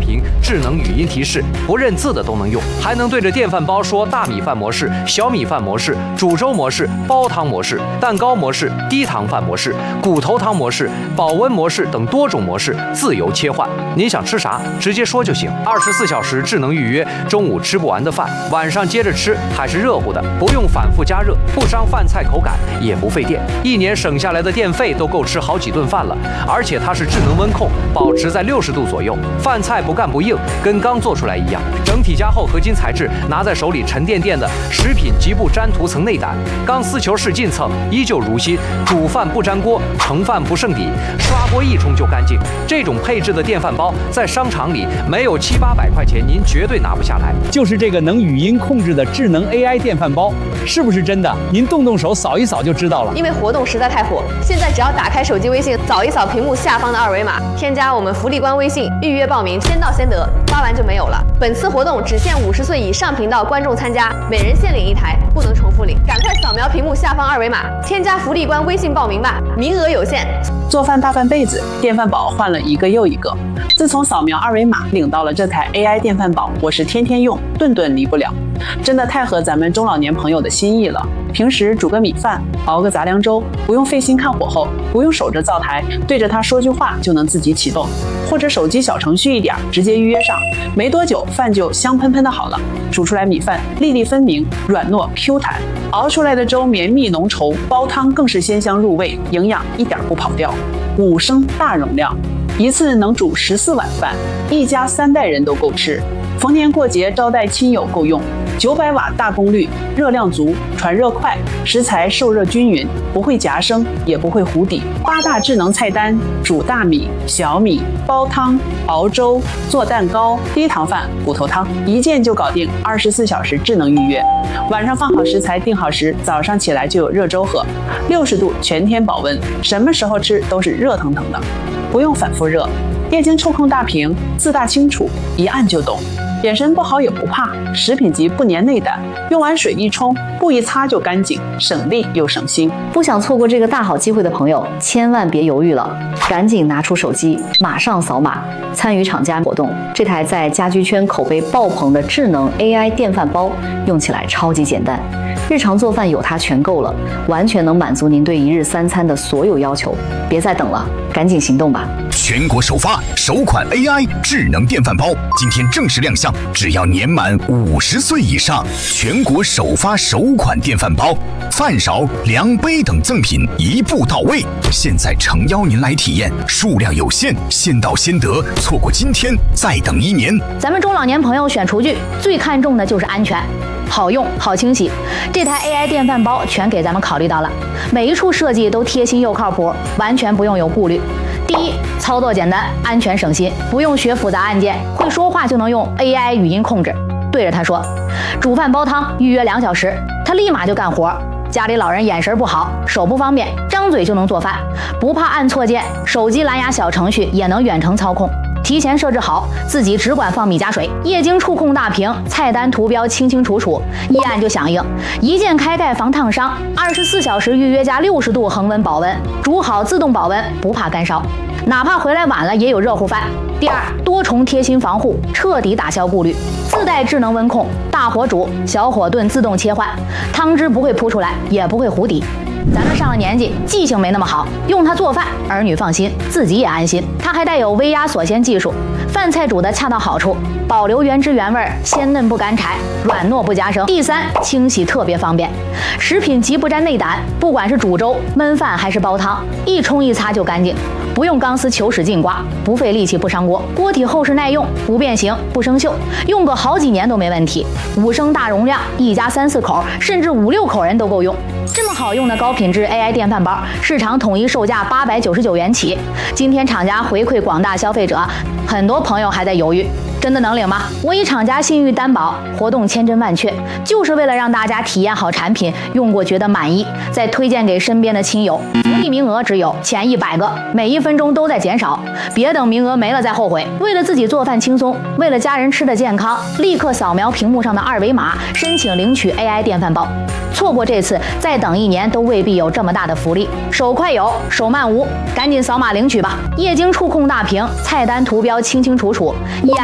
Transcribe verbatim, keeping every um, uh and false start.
屏、智能语音提示，不认字的都能用，还能对着电饭煲说大米饭模式、小米饭模式、煮粥模式、煲汤模式、蛋糕模式、低糖饭模式、骨头汤模式、保温模式等多种模式自由切换。您想吃啥，直接说就行。二十四小时智能预约，中午吃不完的饭，晚上接着吃还是热乎的，不用反复加热，不伤饭菜口感，也不费电。一年省下来的电费都够吃好几顿饭了。而且它是智能温控，保持在六十度左右，饭菜不干不硬，跟刚做出来一样。整体加厚合金材质，拿在手里沉甸甸的，食品极不粘涂层内胆，钢丝球式进蹭，依旧如新。煮饭不粘锅，盛饭不剩底，刷锅一冲就干净。这种配置的电饭煲，在商场里没有七八百块钱，您绝对拿不下来。 就是这个能语音控制的智能 A I 电饭煲，是不是真的？您动动手扫一扫就知道了。 因为活动实在太火，现在只要打开手机微信，扫一扫屏幕下方的二维码，添加我们福利官微信，预约报名，先到先得，发完就没有了。本次活动只限五十岁以上频道观众参加，每人限领一台，不能重复领。赶快扫描屏幕下方二维码，添加福利官微信报名吧，名额有限。 做饭大半辈子，电饭煲换了一个又一个。自从扫描二维码领到了这台 A I 电饭煲，我是天天用，顿顿离不了。真的太合咱们中老年朋友的心意了。平时煮个米饭，熬个杂粮粥，不用费心看火候，不用守着灶台，对着它说句话就能自己启动，或者手机小程序一点，直接预约上，没多久饭就香喷喷的好了。煮出来米饭粒粒分明，软糯 Q 弹，熬出来的粥绵密浓稠，煲汤更是鲜香入味，营养一点不跑掉。五升大容量，一次能煮十四碗饭，一家三代人都够吃。逢年过节招待亲友够用。九百瓦大功率，热量足，传热快，食材受热均匀，不会夹生，也不会糊底。八大智能菜单：煮大米、小米、煲汤、熬粥、做蛋糕、低糖饭、骨头汤，一键就搞定。二十四小时智能预约，晚上放好食材，定好时，早上起来就有热粥喝。六十度全天保温，什么时候吃都是热腾腾的，不用反复热。液晶触控大屏，字大清楚，一按就懂。眼神不好也不怕，食品级不粘内胆，用完水一冲，布一擦就干净，省力又省心。 不想错过这个大好机会的朋友，千万别犹豫了，赶紧拿出手机，马上扫码参与厂家活动。这台在家居圈口碑爆棚的智能 A I 电饭煲，用起来超级简单，日常做饭有它全够了，完全能满足您对一日三餐的所有要求。别再等了，赶紧行动吧！ 全国首发首款 A I 智能电饭煲，今天正式亮相，只要年满五十岁以上，全国首发首款电饭煲，饭勺、量杯等赠品一步到位。现在诚邀您来体验，数量有限，先到先得，错过今天再等一年。 咱们中老年朋友选厨具最看重的就是安全。好用好清洗，这台 A I 电饭煲全给咱们考虑到了，每一处设计都贴心又靠谱，完全不用有顾虑。第一，操作简单，安全省心，不用学复杂按键，会说话就能用 A I 语音控制，对着它说煮饭煲汤，预约两小时，它立马就干活。家里老人眼神不好，手不方便，张嘴就能做饭，不怕按错键，手机蓝牙小程序也能远程操控。提前设置好，自己只管放米加水，液晶触控大屏，菜单图标清清楚楚，一按就响应，一键开盖防烫伤，二十四小时预约加六十度恒温保温，煮好自动保温，不怕干烧，哪怕回来晚了也有热乎饭。第二，多重贴心防护，彻底打消顾虑，自带智能温控，大火煮、小火炖自动切换，汤汁不会扑出来，也不会糊底。咱们上了年纪，记性没那么好，用它做饭，儿女放心，自己也安心。它还带有微压锁鲜技术，饭菜煮的恰到好处，保留原汁原味，鲜嫩不干柴，软糯不夹生。第三，清洗特别方便，食品极不沾内胆，不管是煮粥、焖饭还是煲汤，一冲一擦就干净。不用钢丝球使劲刮，不费力气不伤锅，锅体厚实耐用，不变形不生锈，用个好几年都没问题。五升大容量，一家三四口甚至五六口人都够用。这么好用的高品质 A I 电饭煲，市场统一售价八百九十九元起。今天厂家回馈广大消费者，很多朋友还在犹豫，真的能领吗？我以厂家信誉担保，活动千真万确，就是为了让大家体验好产品，用过觉得满意，再推荐给身边的亲友。福利名额只有前一百个，每一分钟都在减少，别等名额没了再后悔。为了自己做饭轻松，为了家人吃的健康，立刻扫描屏幕上的二维码，申请领取 A I 电饭煲。错过这次，再等一年都未必有这么大的福利。手快有，手慢无，赶紧扫码领取吧！液晶触控大屏，菜单图标清清楚楚，一按